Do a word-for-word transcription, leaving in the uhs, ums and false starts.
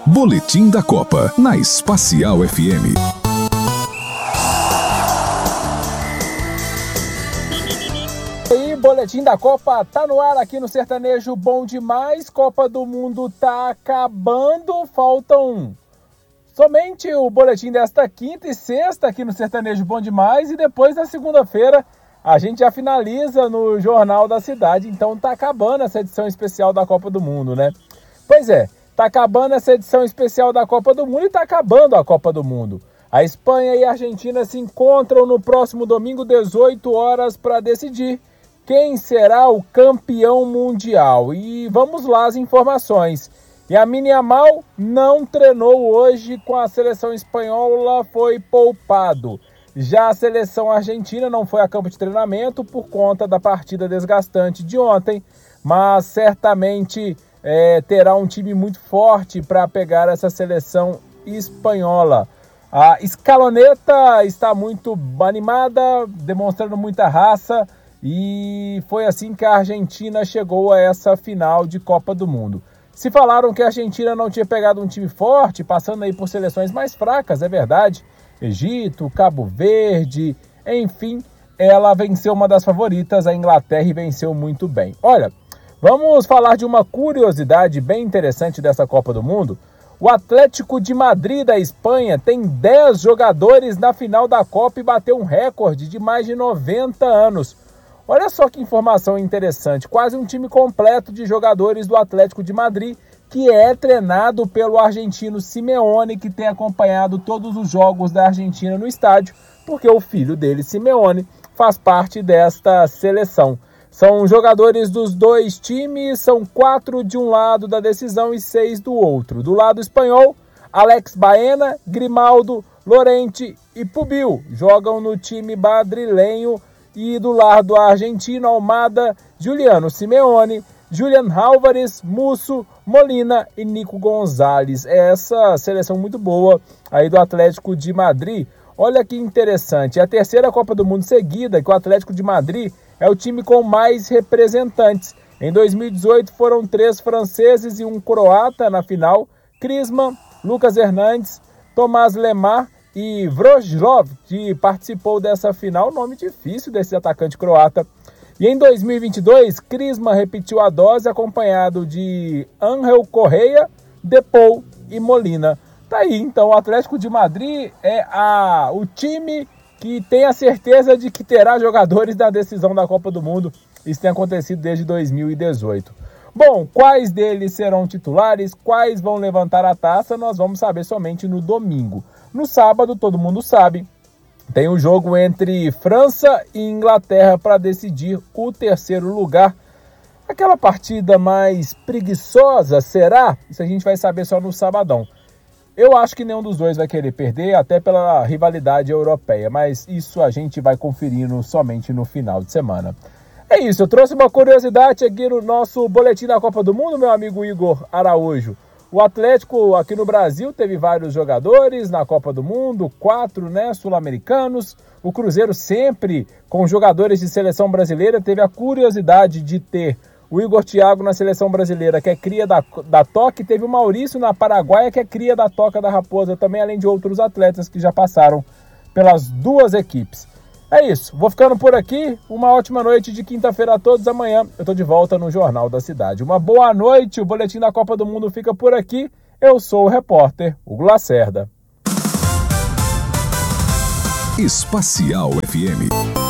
Boletim da Copa, na Espacial F M. E aí, Boletim da Copa tá no ar aqui no Sertanejo Bom Demais. Copa do Mundo tá acabando, faltam somente o boletim desta quinta e sexta aqui no Sertanejo Bom Demais. E depois, na segunda-feira, a gente já finaliza no Jornal da Cidade. Então tá acabando essa edição especial da Copa do Mundo, né? Pois é, tá acabando essa edição especial da Copa do Mundo e tá acabando a Copa do Mundo. A Espanha e a Argentina se encontram no próximo domingo, dezoito horas, para decidir quem será o campeão mundial. E vamos lá as informações. Lamine Yamal não treinou hoje com a seleção espanhola, foi poupado. Já a seleção argentina não foi a campo de treinamento por conta da partida desgastante de ontem, mas certamente é, terá um time muito forte para pegar essa seleção espanhola. A Scaloneta está muito animada, demonstrando muita raça, e foi assim que a Argentina chegou a essa final de Copa do Mundo. Se falaram que a Argentina não tinha pegado um time forte, passando aí por seleções mais fracas, é verdade. Egito, Cabo Verde, enfim, ela venceu uma das favoritas, a Inglaterra, e venceu muito bem. Olha, vamos falar de uma curiosidade bem interessante dessa Copa do Mundo. O Atlético de Madrid da Espanha tem dez jogadores na final da Copa e bateu um recorde de mais de noventa anos. Olha só que informação interessante, quase um time completo de jogadores do Atlético de Madrid, que é treinado pelo argentino Simeone, que tem acompanhado todos os jogos da Argentina no estádio, porque o filho dele, Simeone, faz parte desta seleção. São jogadores dos dois times, são quatro de um lado da decisão e seis do outro. Do lado espanhol, Alex Baena, Grimaldo, Llorente e Pubil jogam no time madrilenho. E do lado argentino, Almada, Juliano Simeone, Julián Álvarez, Musso, Molina e Nico Gonzalez. Essa seleção muito boa aí do Atlético de Madrid. Olha que interessante, é a terceira Copa do Mundo seguida que o Atlético de Madrid é o time com mais representantes. Em dois mil e dezoito foram três franceses e um croata na final: Griezmann, Lucas Hernandes, Tomás Lemar e Vrojlov, que participou dessa final, nome difícil desse atacante croata. E em dois mil e vinte e dois, Griezmann repetiu a dose, acompanhado de Ángel Correa, Depou e Molina. Tá aí, então, o Atlético de Madrid é a, o time que tem a certeza de que terá jogadores da decisão da Copa do Mundo. Isso tem acontecido desde dois mil e dezoito. Bom, quais deles serão titulares, quais vão levantar a taça, nós vamos saber somente no domingo. No sábado, todo mundo sabe, tem um jogo entre França e Inglaterra para decidir o terceiro lugar. Aquela partida mais preguiçosa, será? Isso a gente vai saber só no sabadão. Eu acho que nenhum dos dois vai querer perder, até pela rivalidade europeia, mas isso a gente vai conferindo somente no final de semana. É isso, eu trouxe uma curiosidade aqui no nosso Boletim da Copa do Mundo, meu amigo Igor Araújo. O Atlético aqui no Brasil teve vários jogadores na Copa do Mundo, quatro, né, sul-americanos. O Cruzeiro sempre com jogadores de seleção brasileira teve a curiosidade de ter o Igor Thiago na seleção brasileira, que é cria da, da Toca, e teve o Maurício na Paraguaia, que é cria da Toca da Raposa também, além de outros atletas que já passaram pelas duas equipes. É isso, vou ficando por aqui, uma ótima noite de quinta-feira a todos, amanhã eu tô de volta no Jornal da Cidade. Uma boa noite, o Boletim da Copa do Mundo fica por aqui, eu sou o repórter Hugo Lacerda. Espacial F M.